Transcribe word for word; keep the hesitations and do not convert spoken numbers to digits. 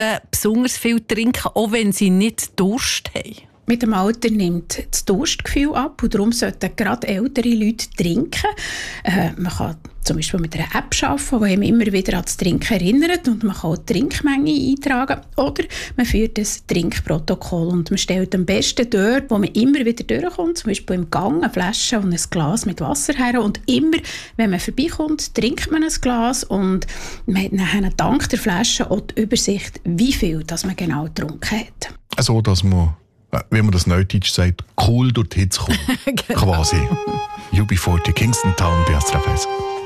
besonders viel trinken, auch wenn sie nicht Durst haben? Mit dem Alter nimmt das Durstgefühl ab und darum sollten gerade ältere Leute trinken. Äh, man kann zum Beispiel mit einer App arbeiten, die einem immer wieder an das Trinken erinnert, und man kann auch die Trinkmenge eintragen. Oder man führt ein Trinkprotokoll und man stellt am besten dort, wo man immer wieder durchkommt, zum Beispiel im Gang, eine Flasche und ein Glas mit Wasser her. Und immer, wenn man vorbeikommt, trinkt man ein Glas und man hat dann dank der Flasche auch die Übersicht, wie viel das man genau getrunken hat. So, dass man, wie man das Neudeutsch sagt, cool durch die Hitze kommt. Quasi. U B vierzig Kingston Town, B S R F eins.